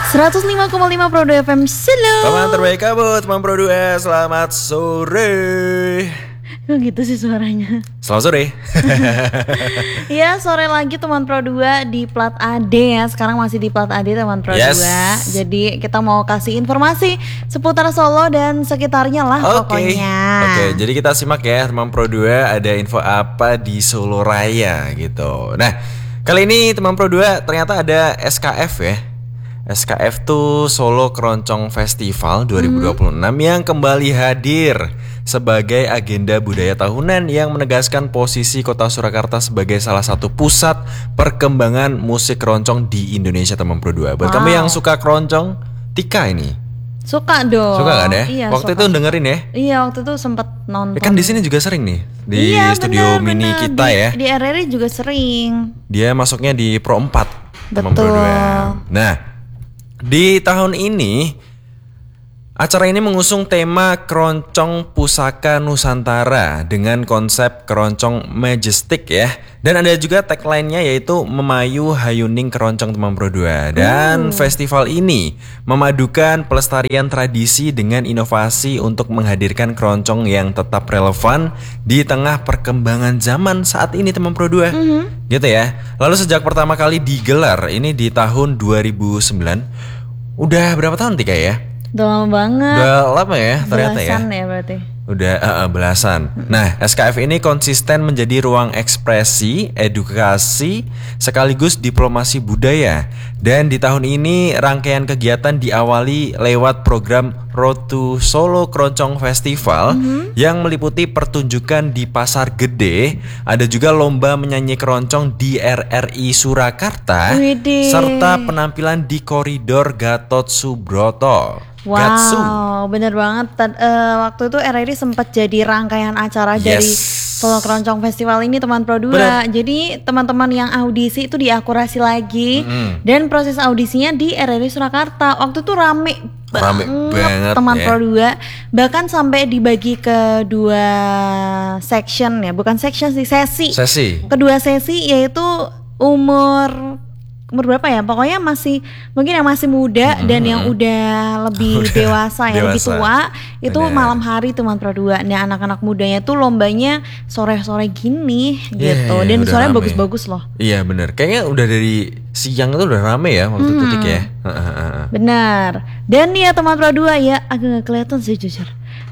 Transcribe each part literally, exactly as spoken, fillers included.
seratus lima koma lima Pro dua F M. Selo. Teman terbaik kamu, teman Pro dua. Selamat sore. Kok gitu sih suaranya? Selamat sore. Ya, sore lagi teman Pro dua di plat A D ya. Sekarang masih di plat A D teman Pro Yes. dua. Jadi kita mau kasih informasi seputar Solo dan sekitarnya lah Oke. pokoknya. Oke, jadi kita simak ya teman Pro dua, ada info apa di Solo Raya gitu. Nah, kali ini teman Pro dua ternyata ada S K F ya. S K F tuh Solo Keroncong Festival dua ribu dua puluh enam yang kembali hadir sebagai agenda budaya tahunan yang menegaskan posisi Kota Surakarta sebagai salah satu pusat perkembangan musik keroncong di Indonesia teman Pro dua. Buat Wow. kamu yang suka keroncong, Tika ini. Suka dong. Suka kan ya? Iya, Waktu suka. itu dengerin ya? Iya, waktu itu sempet nonton. Ya kan di sini juga sering nih di Iya, studio bener, mini bener. kita Di- ya. Di R R I juga sering. Dia masuknya di Pro empat teman Pro Betul. dua. Nah, di tahun ini acara ini mengusung tema Keroncong Pusaka Nusantara dengan konsep keroncong majestic ya. Dan ada juga tagline-nya yaitu Memayu Hayuning Keroncong teman Pro dua. Dan festival ini memadukan pelestarian tradisi dengan inovasi untuk menghadirkan keroncong yang tetap relevan di tengah perkembangan zaman saat ini teman Pro dua. Gitu ya. Lalu sejak pertama kali digelar ini di tahun dua ribu sembilan. Udah berapa tahun Tika ya? Udah lama banget. Udah lama ya ternyata ya. Belasan ya berarti. Udah uh, uh, belasan. Nah, S K F ini konsisten menjadi ruang ekspresi, edukasi, sekaligus diplomasi budaya. Dan di tahun ini rangkaian kegiatan diawali lewat program Road to Solo Keroncong Festival yang meliputi pertunjukan di Pasar Gede. Ada juga lomba menyanyi keroncong di R R I Surakarta, Widih. serta penampilan di koridor Gatot Subroto. Wow, Gatsu. bener banget. Tad- eh, waktu itu R R I sempat jadi rangkaian acara dari Yes. Solo Keroncong Festival ini teman Pro dua. Jadi teman-teman yang audisi itu diakurasi lagi. Mm-mm. Dan proses audisinya di R R I Surakarta. Waktu itu rame Rame banget teman ya. Pro dua. Bahkan sampai dibagi ke dua section ya, bukan section sih, sesi. Sesi. Kedua sesi yaitu umur umur berapa ya? Pokoknya masih mungkin yang masih muda dan yang udah lebih Udah dewasa ya, lebih dewasa. tua itu Bener. malam hari teman Pro dua. Nah, anak-anak mudanya tuh lombanya sore-sore gini Iya, gitu. iya, Dan udah suaranya rame. bagus-bagus loh. Iya bener. Kayaknya udah dari siang itu udah rame ya waktu itu Tik ya. Benar. Dan ya teman Pro dua ya agak gak kelihatan sih jujur.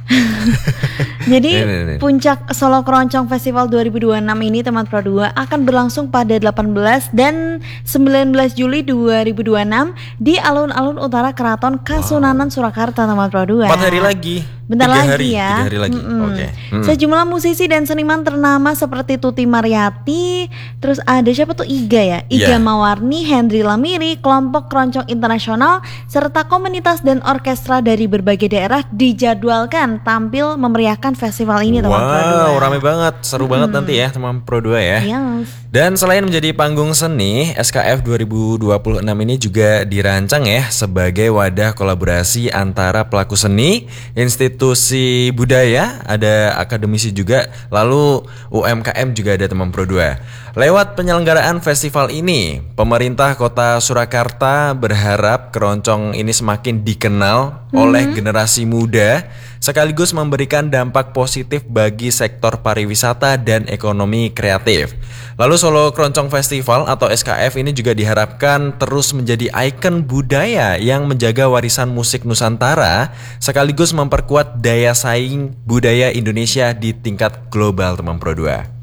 Jadi Nih, nih, nih. puncak Solo Keroncong Festival dua ribu dua puluh enam ini teman Pro dua akan berlangsung pada delapan belas dan sembilan belas Juli dua ribu dua puluh enam di alun-alun utara Keraton Kasunanan Surakarta teman Pro dua. Empat hari lagi. Bentar Tiga lagi hari, ya. Tiga hari lagi. Mm-mm. Oke. Mm. Sejumlah musisi dan seniman ternama seperti Tuti Mariati, terus ada siapa tuh Iga ya, Iga Iya. Mawarni, Hendri Lamiri, kelompok keroncong internasional, serta komunitas dan orkestra dari berbagai daerah dijadwalkan tampil memeriahkan festival ini teman Pro dua. Wow, rame banget, seru banget nanti ya teman Pro dua ya. Yes. Dan selain menjadi panggung seni, S K F dua ribu dua puluh enam ini juga dirancang ya sebagai wadah kolaborasi antara pelaku seni, institusi budaya, ada akademisi juga, lalu U M K M juga ada teman Pro dua. Lewat penyelenggaraan festival ini, pemerintah Kota Surakarta berharap keroncong ini semakin dikenal oleh generasi muda, sekaligus memberikan dampak positif bagi sektor pariwisata dan ekonomi kreatif. Lalu Solo Keroncong Festival atau S K F ini juga diharapkan terus menjadi ikon budaya yang menjaga warisan musik Nusantara, sekaligus memperkuat daya saing budaya Indonesia di tingkat global teman Pro dua.